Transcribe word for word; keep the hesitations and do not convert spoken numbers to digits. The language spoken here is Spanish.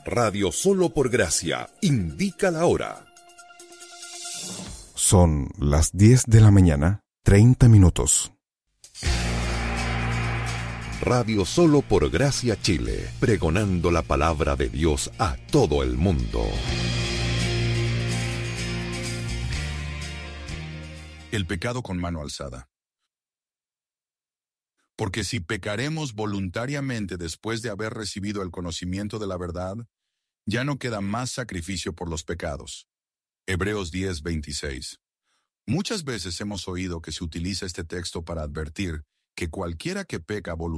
Radio Solo por Gracia indica la hora. Son las diez de la mañana, treinta minutos. Radio Solo por Gracia Chile, pregonando la palabra de Dios a todo el mundo. El pecado con mano alzada. Porque si pecaremos voluntariamente después de haber recibido el conocimiento de la verdad, ya no queda más sacrificio por los pecados. Hebreos diez, veintiséis. Muchas veces hemos oído que se utiliza este texto para advertir que cualquiera que peca voluntariamente